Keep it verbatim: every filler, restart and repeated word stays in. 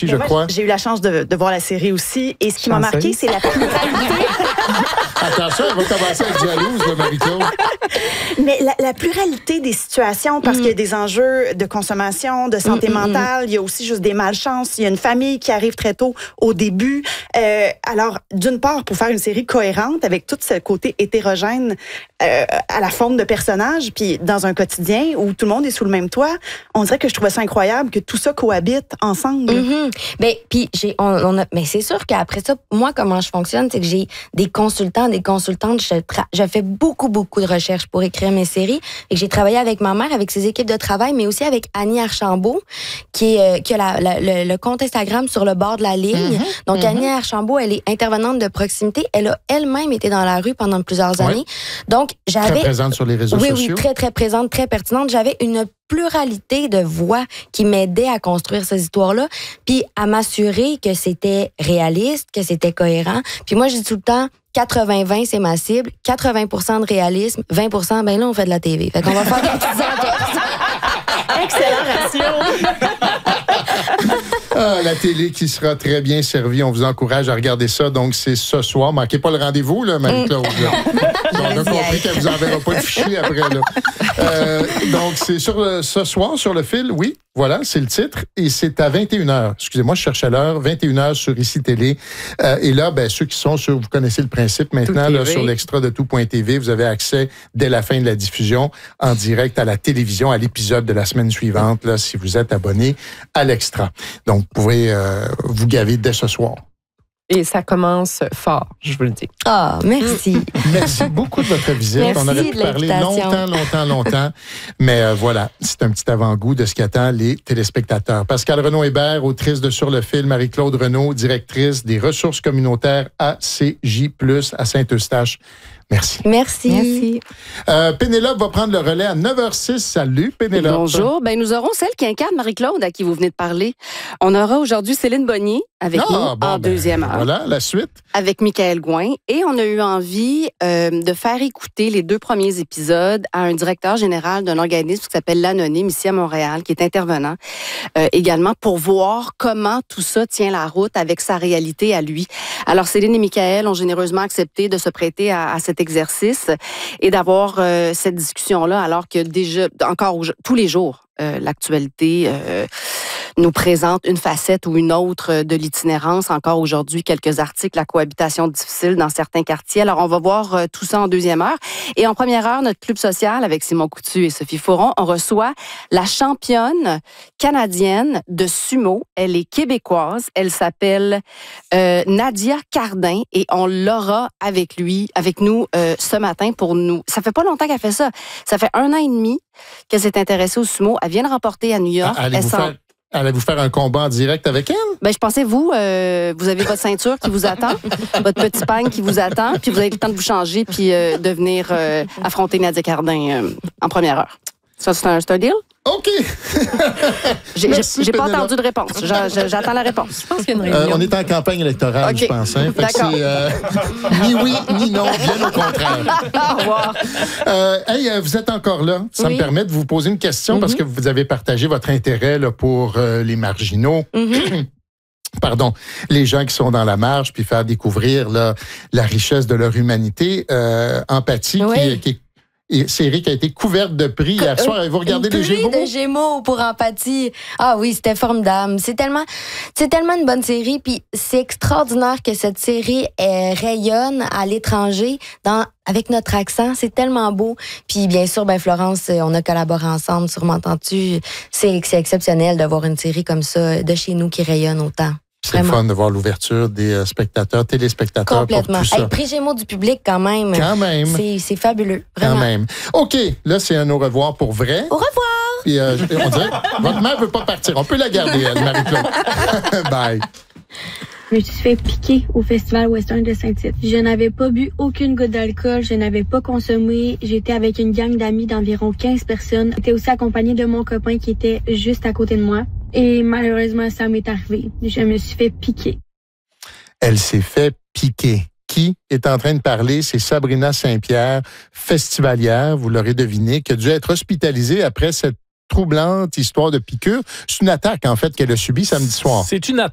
aussi, je moi, crois. J'ai eu la chance de, de voir la série aussi. Et ce qui m'a marqué, c'est la pluralité. Attention, elle va commencer à être jalouse, là, Marie-Claude. Mais la, la pluralité des situations, parce Mm. qu'il y a des enjeux de consommation, de santé Mm, mm, mentale, il y a aussi juste des malchances, il y a une famille qui arrive très tôt au début. Euh, alors, d'une part, pour faire une série cohérente avec tout ce côté hétérogène euh, à la forme de personnage, puis dans un quotidien où tout le monde est sous le même toit, on dirait que je trouvais ça incroyable que tout ça cohabite ensemble. Mm-hmm. Ben, puis j'ai, on, on a, mais c'est sûr qu'après ça, moi, comment je fonctionne, c'est que j'ai des consultants, des consultantes. Je, tra- je fais beaucoup, beaucoup de recherches pour écrire mes séries. Et que j'ai travaillé avec ma mère, avec ses équipes de travail, mais aussi avec Annie Archambault, qui, est, euh, qui a la, la, le, le compte Instagram sur le bord de la ligne. Mm-hmm. Donc, mm-hmm. Annie Archambault, elle est intervenante de proximité. Elle a elle-même été dans la rue pendant plusieurs ouais. années. Donc, j'avais... Très présente sur les réseaux oui, sociaux. Oui, très, très présente, très pertinente. J'avais une pluralité de voix qui m'aidaient à construire ces histoires-là, puis à m'assurer que c'était réaliste, que c'était cohérent. Puis moi, je dis tout le temps, quatre-vingts vingt, c'est ma cible. quatre-vingts pour cent de réalisme, vingt pour cent, ben là, on fait de la T V. Fait qu'on va faire des petits Excellent ratio! Ah, la télé qui sera très bien servie. On vous encourage à regarder ça. Donc, c'est ce soir. Manquez pas le rendez-vous, là, Marie-Claude. On a compris qu'elle vous enverra pas de fichier après, là. Euh, donc, c'est sur le, ce soir, sur le fil, oui. Voilà, c'est le titre. Et c'est à vingt et une heures. Excusez-moi, je cherchais l'heure. vingt et une heures sur Ici Télé. Euh, et là, ben, ceux qui sont sur, vous connaissez le principe maintenant, là, sur l'extra de tout point T V, vous avez accès dès la fin de la diffusion en direct à la télévision, à l'épisode de la semaine suivante, là, si vous êtes abonné à l'extra. Donc, vous pouvez euh, vous gaver dès ce soir. Et ça commence fort, je vous le dis. Ah, oh, merci. Merci beaucoup de votre visite. Merci On aurait pu parler longtemps, longtemps, longtemps. Mais euh, voilà, c'est un petit avant-goût de ce qu'attend les téléspectateurs. Pascale Renaud-Hébert, autrice de Sur le fil, Marie-Claude Renaud, directrice des ressources communautaires A C J plus, à Saint-Eustache. Merci. Merci. Merci. Euh, Pénélope va prendre le relais à neuf heures six. Salut, Pénélope. Bonjour. Ben, nous aurons celle qui incarne Marie-Claude, à qui vous venez de parler. On aura aujourd'hui Céline Bonnier avec ah, nous bon, en ben, deuxième heure. Voilà, la suite. Avec Michael Gouin. Et on a eu envie euh, de faire écouter les deux premiers épisodes à un directeur général d'un organisme qui s'appelle l'Anonyme, ici à Montréal, qui est intervenant euh, également pour voir comment tout ça tient la route avec sa réalité à lui. Alors, Céline et Michael ont généreusement accepté de se prêter à, à cet exercice et d'avoir euh, cette discussion-là, alors que déjà, encore tous les jours, euh, l'actualité euh, nous présente une facette ou une autre de l'itinérance. Encore aujourd'hui, quelques articles, la cohabitation difficile dans certains quartiers. Alors, on va voir euh, tout ça en deuxième heure. Et en première heure, notre club social avec Simon Coutu et Sophie Fauron, on reçoit la championne canadienne de sumo. Elle est québécoise. Elle s'appelle euh, Nadia Cardin et on l'aura avec lui, avec nous euh, ce matin pour nous. Ça fait pas longtemps qu'elle fait ça. Ça fait un an et demi qu'elle s'est intéressée au sumo. Elle vient de remporter à New York. Ah, allez-vous, faire, allez-vous faire un combat en direct avec elle? Ben, je pensais, vous, euh, vous avez votre ceinture qui vous attend, votre petit pagne qui vous attend, puis vous avez le temps de vous changer puis euh, de venir euh, affronter Nadia Cardin euh, en première heure. Ça, c'est un, c'est un deal? OK. J'ai, Merci, j'ai pas entendu de réponse. J'a, j'attends la réponse. Je pense qu'il y a une réunion. Euh, on est en campagne électorale, okay. je pense. Hein? Fait que c'est euh, ni oui, ni non, bien au contraire. Au revoir. Euh, hey, vous êtes encore là. Ça oui. me permet de vous poser une question mm-hmm. parce que vous avez partagé votre intérêt là, pour euh, les marginaux. Mm-hmm. Pardon, les gens qui sont dans la marge, puis faire découvrir là, la richesse de leur humanité. Euh, Empathie, oui. qui, qui est Et série qui a été couverte de prix hier soir. Avez-vous regardé les Gémeaux? de Gémeaux pour Empathie. Ah oui, c'était formidable. C'est tellement, c'est tellement une bonne série. Puis c'est extraordinaire que cette série elle, rayonne à l'étranger dans avec notre accent. C'est tellement beau. Puis bien sûr, ben Florence, on a collaboré ensemble sur M'entends-tu. C'est, c'est exceptionnel de voir une série comme ça de chez nous qui rayonne autant. C'est le fun de voir l'ouverture des euh, spectateurs, téléspectateurs. Complètement. Pour tout ça. Hey, prix Gémeaux du public, quand même. Quand même. C'est, c'est fabuleux. Vraiment. Quand même. OK. Là, c'est un au revoir pour vrai. Au revoir. Puis, euh, on dirait que votre mère veut pas partir. On peut la garder, elle, Marie-Claude. Bye. Je me suis fait piquer au Festival Western de Saint-Tite. Je n'avais pas bu aucune goutte d'alcool, je n'avais pas consommé. J'étais avec une gang d'amis d'environ quinze personnes. J'étais aussi accompagnée de mon copain qui était juste à côté de moi. Et malheureusement, ça m'est arrivé. Je me suis fait piquer. Elle s'est fait piquer. Qui est en train de parler? C'est Sabrina Saint-Pierre, festivalière, vous l'aurez deviné, qui a dû être hospitalisée après cette troublante histoire de piqûre. C'est une attaque, en fait, qu'elle a subie samedi soir. C'est une attaque.